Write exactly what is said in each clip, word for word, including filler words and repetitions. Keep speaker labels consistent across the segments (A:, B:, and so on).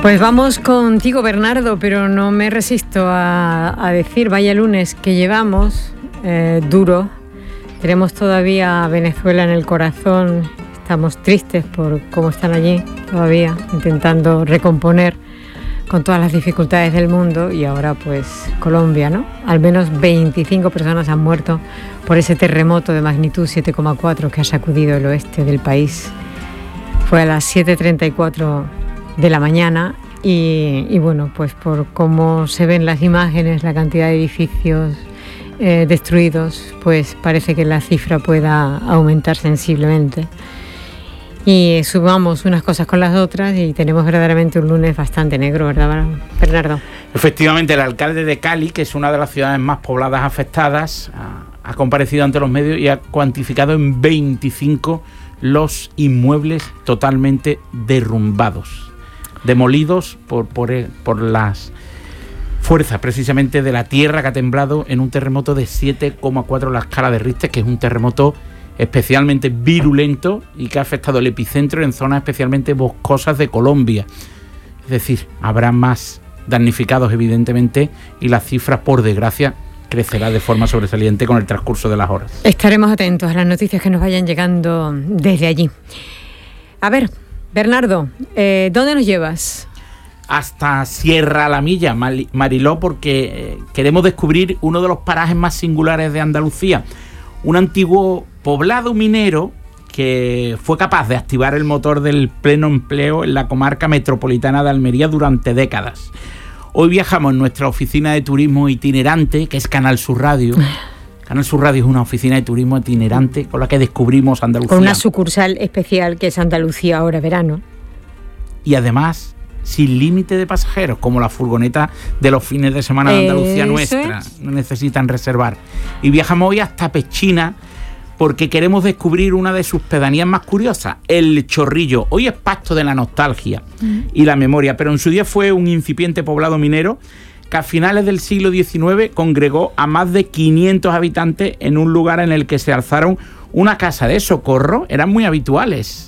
A: Pues vamos contigo, Bernardo, pero no me resisto a, a decir, vaya lunes que llevamos, eh, duro. Tenemos todavía a Venezuela en el corazón, estamos tristes por cómo están allí todavía, intentando recomponer con todas las dificultades del mundo, y ahora pues Colombia, ¿no? Al menos veinticinco personas han muerto por ese terremoto de magnitud siete coma cuatro que ha sacudido el oeste del país. Fue a las siete treinta y cuatro de la mañana y, y bueno, pues por cómo se ven las imágenes, la cantidad de edificios eh, destruidos, pues parece que la cifra pueda aumentar sensiblemente. Y sumamos unas cosas con las otras y tenemos verdaderamente un lunes bastante negro, ¿verdad, Bernardo?
B: Efectivamente, el alcalde de Cali, que es una de las ciudades más pobladas afectadas, ha, ha comparecido ante los medios y ha cuantificado en veinticinco los inmuebles totalmente derrumbados, demolidos por, por, por las fuerzas precisamente de la tierra que ha temblado en un terremoto de siete coma cuatro la escala de Richter, que es un terremoto especialmente virulento y que ha afectado el epicentro en zonas especialmente boscosas de Colombia. Es decir, habrá más damnificados evidentemente y la cifra, por desgracia, crecerá de forma sobresaliente con el transcurso de las horas.
A: Estaremos atentos a las noticias que nos vayan llegando desde allí. A ver, Bernardo, eh, ¿dónde nos llevas?
B: Hasta Sierra La Milla, Mariló, porque eh, queremos descubrir uno de los parajes más singulares de Andalucía, un antiguo poblado minero que fue capaz de activar el motor del pleno empleo en la comarca metropolitana de Almería durante décadas. Hoy viajamos en nuestra oficina de turismo itinerante, que es Canal Sur Radio. Canal Sur Radio es una oficina de turismo itinerante con la que descubrimos Andalucía.
A: Con una sucursal especial que es Andalucía ahora verano.
B: Y además, sin límite de pasajeros, como la furgoneta de los fines de semana de Andalucía
A: Eso
B: nuestra.
A: es.
B: No necesitan reservar. Y viajamos hoy hasta Pechina, porque queremos descubrir una de sus pedanías más curiosas, El Chorrillo. Hoy es pasto de la nostalgia mm. y la memoria, pero en su día fue un incipiente poblado minero que a finales del siglo diecinueve congregó a más de quinientos habitantes en un lugar en el que se alzaron una casa de socorro, eran muy habituales,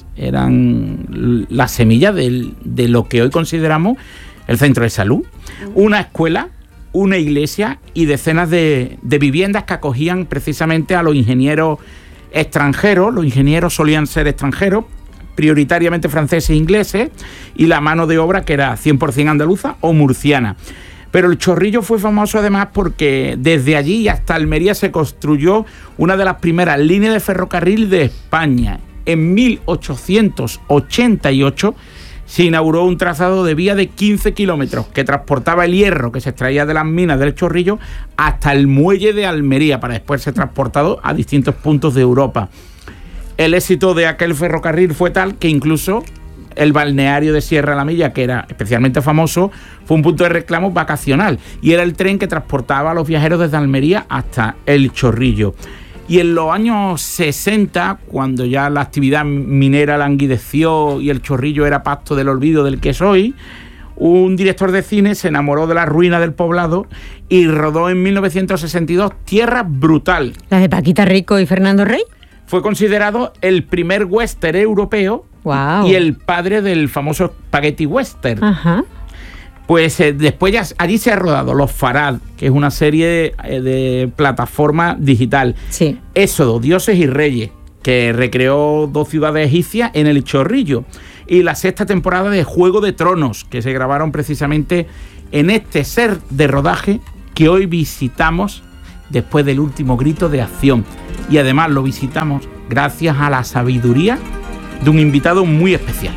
B: eran las semillas de, de lo que hoy consideramos el centro de salud, una escuela, una iglesia y decenas de, de viviendas que acogían precisamente a los ingenieros extranjeros. Los ingenieros solían ser extranjeros, prioritariamente franceses e ingleses, y la mano de obra que era cien por ciento andaluza o murciana. Pero el Chorrillo fue famoso además porque desde allí hasta Almería se construyó una de las primeras líneas de ferrocarril de España. En mil ochocientos ochenta y ocho se inauguró un trazado de vía de quince kilómetros que transportaba el hierro que se extraía de las minas del Chorrillo hasta el muelle de Almería para después ser transportado a distintos puntos de Europa. El éxito de aquel ferrocarril fue tal que incluso el balneario de Sierra La Milla, que era especialmente famoso, fue un punto de reclamo vacacional y era el tren que transportaba a los viajeros desde Almería hasta el Chorrillo. Y en los años sesenta, cuando ya la actividad minera languideció y el Chorrillo era pasto del olvido del que es hoy, un director de cine se enamoró de la ruina del poblado y rodó en mil novecientos sesenta y dos Tierra Brutal.
A: ¿La de Paquita Rico y Fernando Rey?
B: Fue considerado el primer western europeo.
A: Wow.
B: Y el padre del famoso spaghetti western.
A: Ajá.
B: Pues eh, después ya allí se ha rodado Los Farad, que es una serie de, de plataforma digital.
A: Sí.
B: Éxodo, Dioses y Reyes, que recreó dos ciudades egipcias en el Chorrillo. Y la sexta temporada de Juego de Tronos, que se grabaron precisamente en este set de rodaje que hoy visitamos después del último grito de acción. Y además lo visitamos gracias a la sabiduría de un invitado muy especial.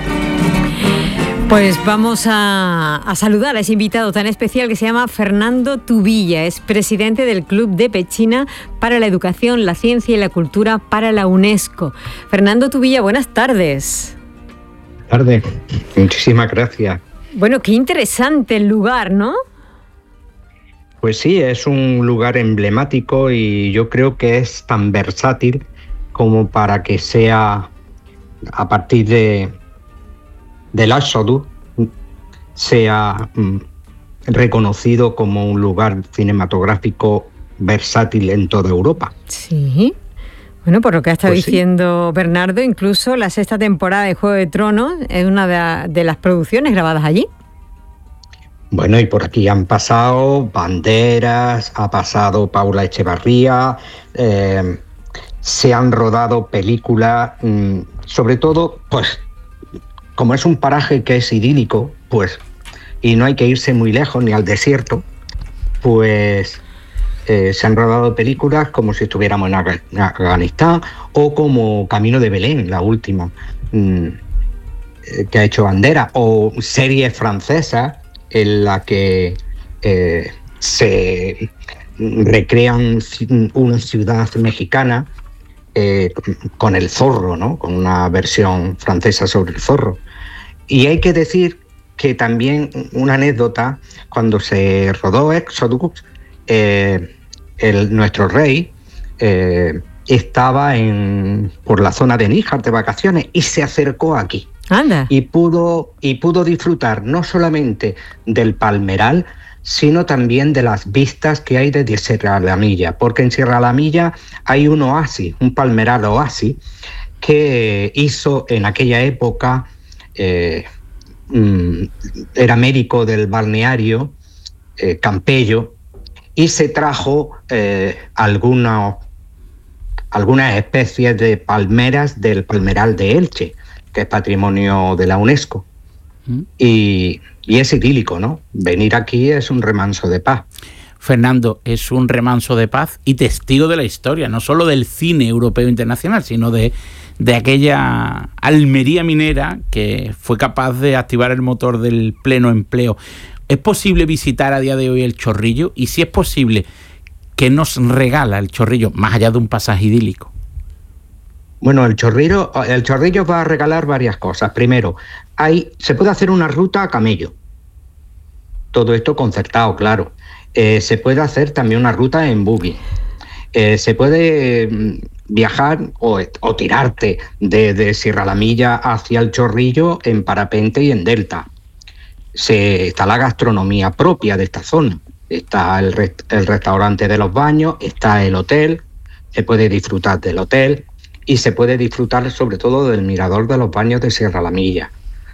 A: Pues vamos a, a saludar a ese invitado tan especial que se llama Fernando Tubilla. Es presidente del Club de Pechina para la Educación, la Ciencia y la Cultura para la UNESCO. Fernando Tubilla, buenas tardes.
C: Buenas tardes, muchísimas gracias.
A: Bueno, qué interesante el lugar, ¿no?
C: Pues sí, es un lugar emblemático y yo creo que es tan versátil como para que sea, a partir de del Éxodo, sea mm, reconocido como un lugar cinematográfico versátil en toda Europa.
A: Sí, Bueno, por lo que ha estado
C: Pues sí.
A: diciendo Bernardo, incluso la sexta temporada de Juego de Tronos es una de, de las producciones grabadas allí.
C: Bueno, y por aquí han pasado Banderas, ha pasado Paula Echevarría, eh, se han rodado películas, mmm, sobre todo, pues, como es un paraje que es idílico, pues, y no hay que irse muy lejos ni al desierto, pues eh, se han rodado películas como si estuviéramos en Af- en Afganistán o como Camino de Belén, la última mmm, eh, que ha hecho Banderas, o series francesas en la que eh, se recrean una ciudad mexicana eh, con el zorro, ¿no? Con una versión francesa sobre el zorro. Y hay que decir que también una anécdota, cuando se rodó Éxodus, eh, el, nuestro rey eh, estaba en, por la zona de Níjar de vacaciones y se acercó aquí.
A: Anda.
C: Y pudo, y pudo disfrutar no solamente del palmeral, sino también de las vistas que hay desde Sierra La Milla, porque en Sierra La Milla hay un oasis, un palmeral oasis, que hizo en aquella época, eh, mm, era médico del balneario eh, Campello, y se trajo eh, algunos, algunas especies de palmeras del palmeral de Elche, que es patrimonio de la UNESCO. ¿Mm? Y, y es idílico, ¿no? Venir aquí es un remanso de paz.
B: Fernando, es un remanso de paz y testigo de la historia, no solo del cine europeo internacional, sino de, de aquella Almería minera que fue capaz de activar el motor del pleno empleo. ¿Es posible visitar a día de hoy el Chorrillo? Y si es posible, ¿qué nos regala el Chorrillo, más allá de un pasaje idílico?
C: Bueno, el Chorrillo, el Chorrillo va a regalar varias cosas. Primero, hay, se puede hacer una ruta a camello. Todo esto concertado, claro. Eh, se puede hacer también una ruta en buggy. Eh, se puede eh, viajar o, o tirarte de, de Sierra La Milla hacia el Chorrillo en parapente y en delta. Se, está la gastronomía propia de esta zona. Está el, rest, el restaurante de los baños, está el hotel, se puede disfrutar del hotel. Y se puede disfrutar sobre todo del mirador de los baños de Sierra La Milla.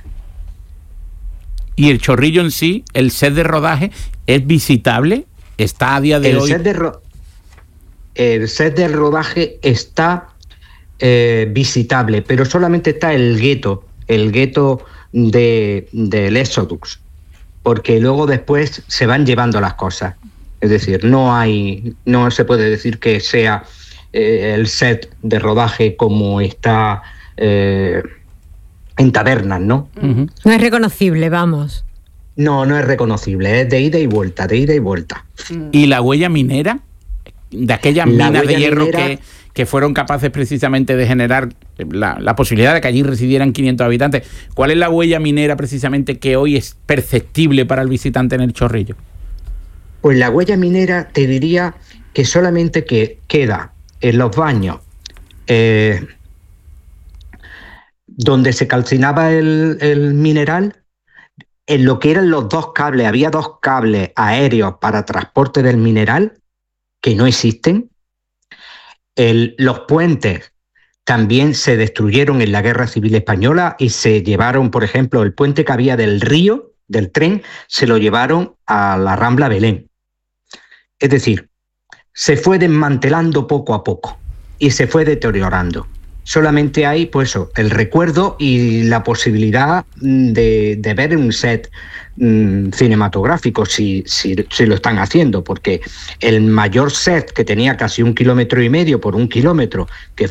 B: ¿Y el Chorrillo en sí, el set de rodaje, es visitable? ¿Está a día de
C: el
B: hoy?
C: Set de ro- el set de rodaje está eh, visitable, pero solamente está el gueto, el gueto de, del Éxodus, porque luego después se van llevando las cosas. Es decir, no hay, no se puede decir que sea Eh, el set de rodaje como está eh, en tabernas, ¿no?
A: Uh-huh. No es reconocible, vamos.
C: No, no es reconocible, es de ida y vuelta, de ida y vuelta.
B: ¿Y la huella minera? De aquellas
C: la
B: minas de hierro
C: minera,
B: que, que fueron capaces precisamente de generar la, la posibilidad de que allí residieran quinientos habitantes. ¿Cuál es la huella minera precisamente que hoy es perceptible para el visitante en el Chorrillo?
C: Pues la huella minera te diría que solamente que queda en los baños eh, donde se calcinaba el, el mineral, en lo que eran los dos cables, había dos cables aéreos para transporte del mineral que no existen. El, los puentes también se destruyeron en la Guerra Civil Española y se llevaron, por ejemplo, el puente que había del río, del tren, se lo llevaron a la Rambla Belén. Es decir, se fue desmantelando poco a poco y se fue deteriorando. Solamente hay pues eso, el recuerdo y la posibilidad de, de ver un set mmm, cinematográfico, si, si, si lo están haciendo, porque el mayor set, que tenía casi un kilómetro y medio por un kilómetro, que